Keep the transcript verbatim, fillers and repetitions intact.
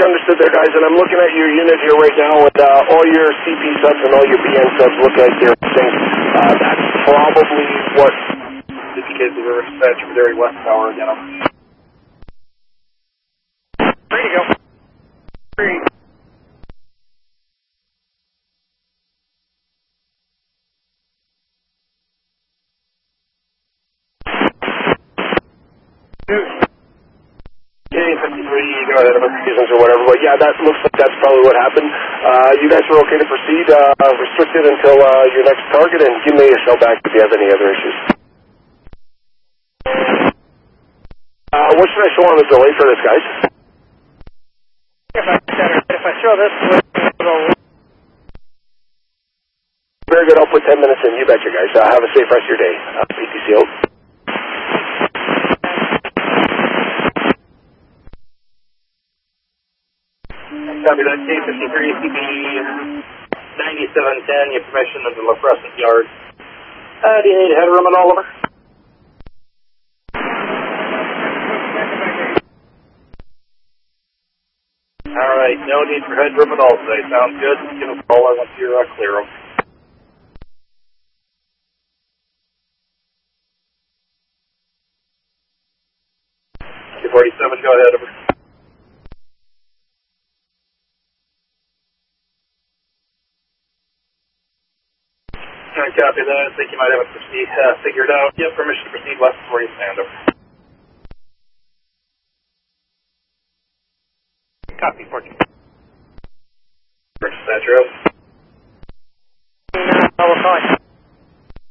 understood there, guys, and I'm looking at your unit here right now with uh, all your C P subs and all your B N subs look like they're sync. Uh, that's probably what indicates the reverse dispatch for Dairy West Tower again. Ready to go. Three. K fifty-three, go ahead of reasons or whatever, but yeah, that looks like that's probably what happened. Uh, you guys are okay to proceed, uh, restricted until uh, your next target, and give me a shout back if you have any other issues. Uh, what should I show on the delay for this, guys? If I, if I show this, it'll... Very good, I'll put ten minutes in, you betcha, guys. Uh, have a safe rest of your day. Uh, P T C out. Copy that, K fifty-three, C B ninety-seven ten, you have permission of the La Crescent Yard. Uh, do you need headroom at all, over? Alright, no need for headroom at all today. Sounds good. Give us a call once you're uh, clear. two forty-seven, go ahead, over. I copy that. I think you might have it proceed, uh, figured out. You have permission to proceed west of where you stand, over. Copy, fourteen. Dispatcher out. No, we'll call you.